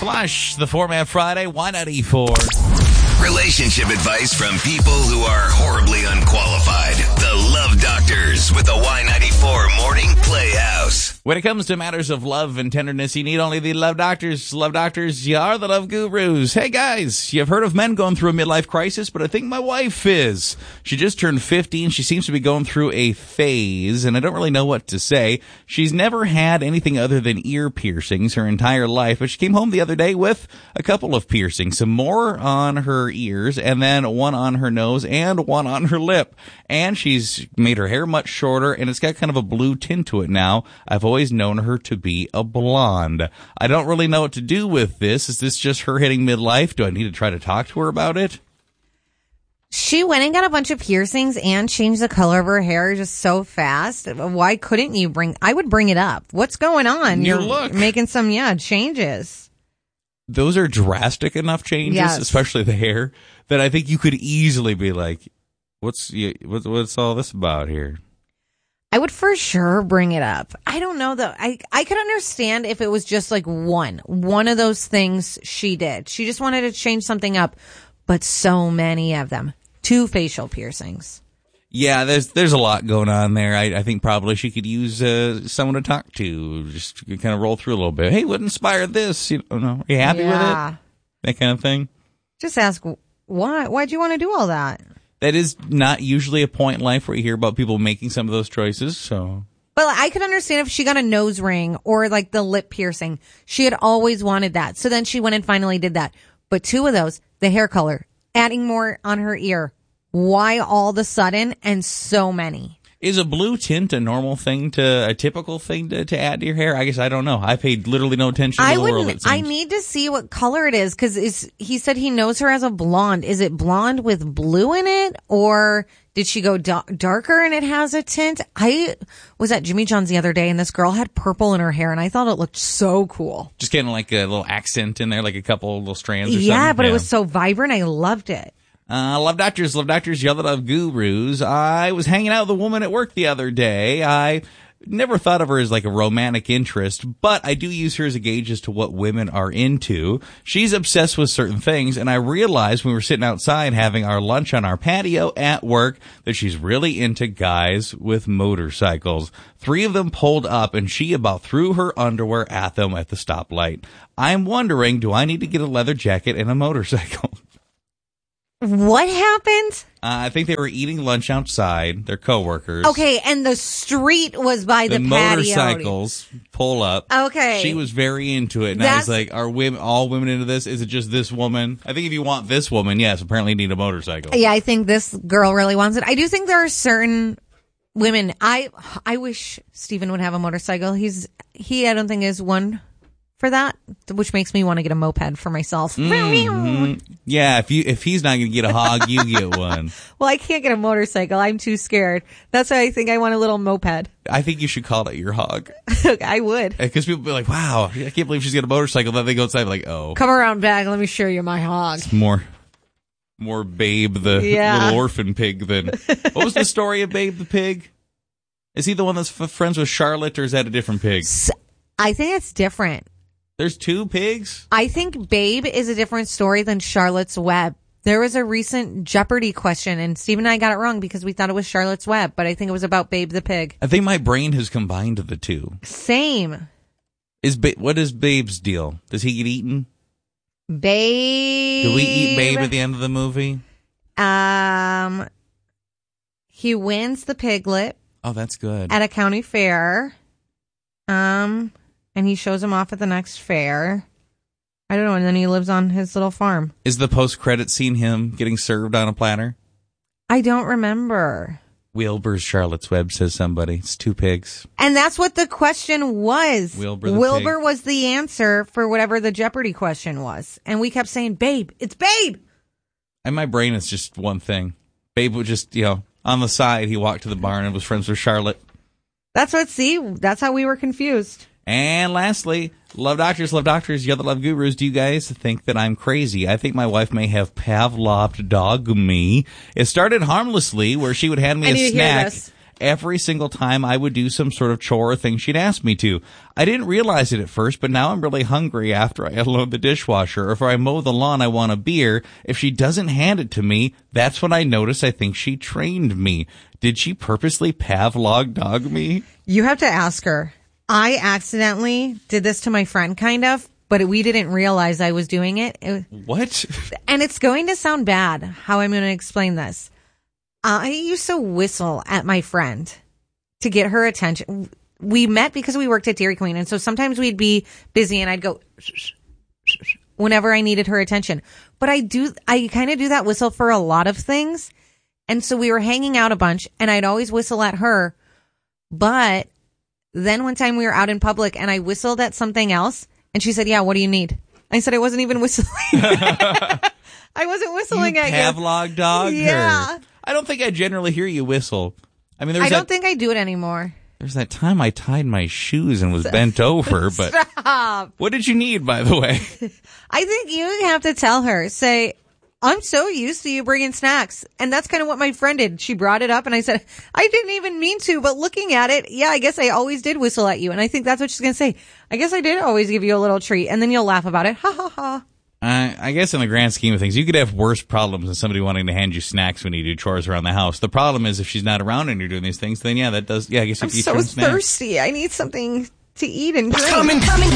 Slush, the Format Friday, Y94. Relationship advice from people who are horribly unqualified. The Love Doctors with the Y94 Morning Playhouse. When it comes to matters of love and tenderness, you need only the Love Doctors. Love Doctors, you are the love gurus. Hey guys, you've heard of men going through a midlife crisis, but I think my wife is. She just turned 50 and she seems to be going through a phase, and I don't really know what to say. She's never had anything other than ear piercings her entire life, but she came home the other day with a couple of piercings, some more on her ears, and then one on her nose and one on her lip. And she's made her hair much shorter, and it's got kind of a blue tint to it now. I've always known her to be a blonde. I don't really know what to do with this. Is this just her hitting midlife? Do I need to try to talk to her about it? She went and got a bunch of piercings and changed the color of her hair just so fast. Why couldn't you I would bring it up. What's going on? You're making some, changes. Those are drastic enough changes, yes, especially the hair, that I think you could easily be like, what's all this about here? I would for sure bring it up. I don't know though. I could understand if it was just like one of those things she did. She just wanted to change something up, but so many of them. 2 facial piercings. Yeah, there's a lot going on there. I think probably she could use someone to talk to, just kind of roll through a little bit. Hey, what inspired this? Are you happy with it? That kind of thing. Just ask, why'd you want to do all that? That is not usually a point in life where you hear about people making some of those choices. So, but I could understand if she got a nose ring or like the lip piercing. She had always wanted that. So then she went and finally did that. But 2 of those, the hair color, adding more on her ear. Why all of a sudden and so many? Is a blue tint a typical thing to add to your hair? I guess I don't know. I paid literally no attention to the world, it seems. I need to see what color it is, because he said he knows her as a blonde. Is it blonde with blue in it, or did she go darker and it has a tint? I was at Jimmy John's the other day, and this girl had purple in her hair, and I thought it looked so cool. Just getting like a little accent in there, like a couple little strands or something. Yeah, but it was so vibrant. I loved it. Love Doctors, you're the love gurus. I was hanging out with a woman at work the other day. I never thought of her as like a romantic interest, but I do use her as a gauge as to what women are into. She's obsessed with certain things, and I realized when we were sitting outside having our lunch on our patio at work that she's really into guys with motorcycles. 3 of them pulled up, and she about threw her underwear at them at the stoplight. I'm wondering, do I need to get a leather jacket and a motorcycle? What happened? I think they were eating lunch outside, their coworkers. Okay, and the street was by the patio. Motorcycles pull up. Okay. She was very into it, and I was like, are all women into this? Is it just this woman? I think if you want this woman, yes, apparently you need a motorcycle. Yeah, I think this girl really wants it. I do think there are certain women. I wish Steven would have a motorcycle. He I don't think is one for that, which makes me want to get a moped for myself. Mm-hmm. Yeah, if he's not going to get a hog, you get one. Well, I can't get a motorcycle. I'm too scared. That's why I think I want a little moped. I think you should call it your hog. I would. Because people be like, wow, I can't believe she's got a motorcycle. Then they go outside like, oh. Come around back. Let me show you my hog. It's more Babe the little orphan pig than... What was the story of Babe the pig? Is he the one that's friends with Charlotte, or is that a different pig? I think it's different. There's 2 pigs? I think Babe is a different story than Charlotte's Web. There was a recent Jeopardy question, and Steve and I got it wrong because we thought it was Charlotte's Web, but I think it was about Babe the pig. I think my brain has combined the 2. Same. What is Babe's deal? Does he get eaten? Babe. Do we eat Babe at the end of the movie? He wins the piglet. Oh, that's good. At a county fair. And he shows him off at the next fair. I don't know, and then he lives on his little farm. Is the post-credit scene him getting served on a platter? I don't remember. Wilbur's Charlotte's Web, says somebody. It's 2 pigs. And that's what the question was. Wilbur was the answer for whatever the Jeopardy question was. And we kept saying, Babe, it's Babe. And my brain is just one thing. Babe would just, on the side, he walked to the barn and was friends with Charlotte. That's how we were confused. And lastly, Love Doctors, you're the love gurus. Do you guys think that I'm crazy? I think my wife may have Pavloved dog me. It started harmlessly, where she would hand me a snack, every single time I would do some sort of chore or thing she'd ask me to. I didn't realize it at first, but now I'm really hungry after I unload the dishwasher, or if I mow the lawn, I want a beer. If she doesn't hand it to me, that's when I notice I think she trained me. Did she purposely Pavlov dog me? You have to ask her. I accidentally did this to my friend, kind of, but we didn't realize I was doing it. What? And it's going to sound bad how I'm going to explain this. I used to whistle at my friend to get her attention. We met because we worked at Dairy Queen, and so sometimes we'd be busy and I'd go whenever I needed her attention. But I kind of do that whistle for a lot of things. And so we were hanging out a bunch and I'd always whistle at her, but then one time we were out in public and I whistled at something else and she said, yeah, what do you need? I said, I wasn't even whistling. I wasn't whistling at you. Pavlov dog Yeah. her. I don't think I generally hear you whistle. I mean, I don't think I do it anymore. There's that time I tied my shoes and was bent over, but Stop. What did you need, by the way? I think you have to tell her, say, I'm so used to you bringing snacks. And that's kind of what my friend did. She brought it up and I said, I didn't even mean to, but looking at it, yeah, I guess I always did whistle at you. And I think that's what she's going to say. I guess I did always give you a little treat. And then you'll laugh about it. Ha ha ha. I guess in the grand scheme of things, you could have worse problems than somebody wanting to hand you snacks when you do chores around the house. The problem is if she's not around and you're doing these things, then I guess I'm if you so turn snacks. thirsty. I need something to eat and drink. Coming